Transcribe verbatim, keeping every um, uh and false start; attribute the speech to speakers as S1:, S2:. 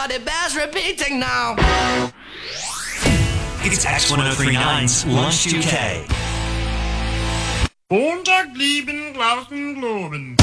S1: but it bears repeating now.
S2: It's X ten thirty-nine's Lunch two K.
S3: Montag blieben Glauben globen.